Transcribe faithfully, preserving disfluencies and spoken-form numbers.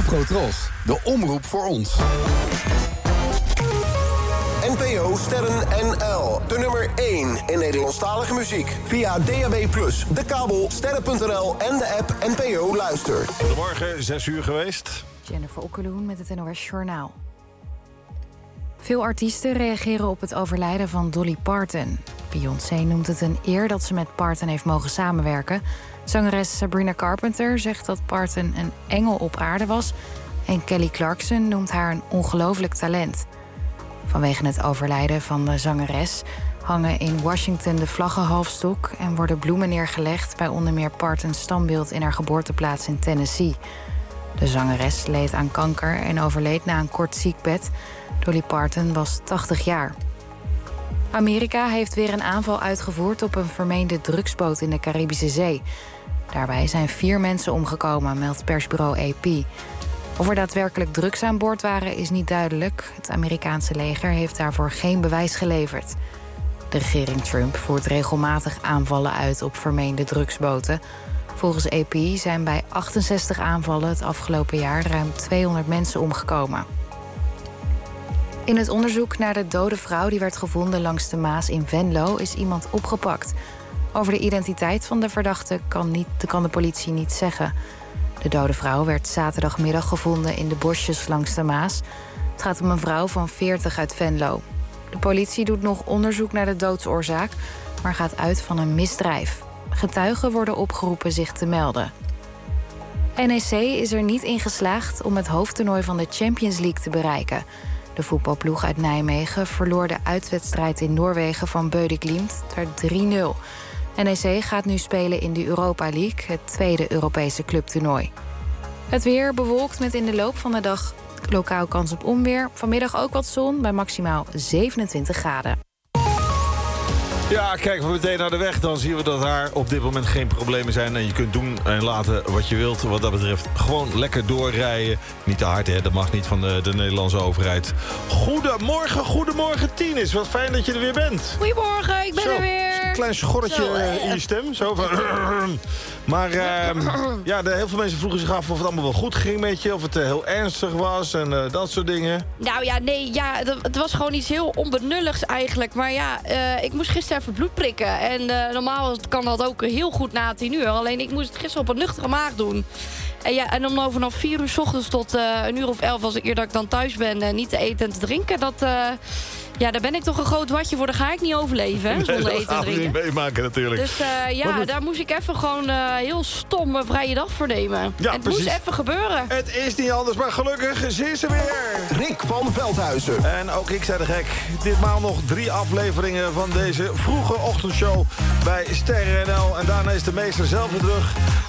Afrotros, de omroep voor ons. N P O Sterren N L. De nummer één in Nederlandstalige muziek. Via D A B plus, de kabel, sterren punt n l en de app N P O Luister. Goedemorgen, zes uur geweest. Jennifer Okkeloen met het N O S Journaal. Veel artiesten reageren op het overlijden van Dolly Parton. Beyoncé noemt het een eer dat ze met Parton heeft mogen samenwerken. Zangeres Sabrina Carpenter zegt dat Parton een engel op aarde was. En Kelly Clarkson noemt haar een ongelooflijk talent. Vanwege het overlijden van de zangeres hangen in Washington de vlaggen halfstok en worden bloemen neergelegd bij onder meer Partons standbeeld in haar geboorteplaats in Tennessee. De zangeres leed aan kanker en overleed na een kort ziekbed. Dolly Parton was tachtig jaar. Amerika heeft weer een aanval uitgevoerd op een vermeende drugsboot in de Caribische Zee. Daarbij zijn vier mensen omgekomen, meldt persbureau A P. Of er daadwerkelijk drugs aan boord waren is niet duidelijk. Het Amerikaanse leger heeft daarvoor geen bewijs geleverd. De regering Trump voert regelmatig aanvallen uit op vermeende drugsboten. Volgens A P zijn bij achtenzestig aanvallen het afgelopen jaar ruim tweehonderd mensen omgekomen. In het onderzoek naar de dode vrouw die werd gevonden langs de Maas in Venlo is iemand opgepakt. Over de identiteit van de verdachte kan, niet, kan de politie niet zeggen. De dode vrouw werd zaterdagmiddag gevonden in de bosjes langs de Maas. Het gaat om een vrouw van veertig uit Venlo. De politie doet nog onderzoek naar de doodsoorzaak, maar gaat uit van een misdrijf. Getuigen worden opgeroepen zich te melden. N E C is er niet in geslaagd om het hoofdtoernooi van de Champions League te bereiken. De voetbalploeg uit Nijmegen verloor de uitwedstrijd in Noorwegen van Bøde Glimt. Het werd drie nul. N E C gaat nu spelen in de Europa League, het tweede Europese clubtoernooi. Het weer bewolkt met in de loop van de dag lokaal kans op onweer. Vanmiddag ook wat zon bij maximaal zevenentwintig graden. Ja, kijken we meteen naar de weg. Dan zien we dat daar op dit moment geen problemen zijn. En je kunt doen en laten wat je wilt. Wat dat betreft gewoon lekker doorrijden. Niet te hard, hè. Dat mag niet van de, de Nederlandse overheid. Goedemorgen, goedemorgen Tienis. Wat fijn dat je er weer bent. Goedemorgen, ik ben Zo, er weer. Een klein schorretje Zo, uh, in je stem. Zo van... Maar uh, ja, de, heel veel mensen vroegen zich af of het allemaal wel goed ging met je. Of het uh, heel ernstig was en uh, dat soort dingen. Nou ja, nee, ja, het, het was gewoon iets heel onbenulligs eigenlijk. Maar ja, uh, ik moest gisteren even bloed prikken. En uh, normaal kan dat ook heel goed na tien uur. Alleen ik moest het gisteren op een nuchtere maag doen. En ja, en om vanaf vier uur 's ochtends tot uh, een uur of elf, als ik eerder ik dan thuis ben, uh, niet te eten en te drinken, dat... Uh, Ja, daar ben ik toch een groot watje voor. Daar ga ik niet overleven, hè, zonder nee, eten en drinken. Dat gaan we niet meemaken natuurlijk. Dus uh, ja, daar moest ik even gewoon uh, heel stom een vrije dag voor nemen. Ja, het precies. moest even gebeuren. Het is niet anders, maar gelukkig, ze is er weer. Rick van Veldhuizen. En ook ik zei de gek. Ditmaal nog drie afleveringen van deze vroege ochtendshow bij Sterren N L. En daarna is de meester zelf weer terug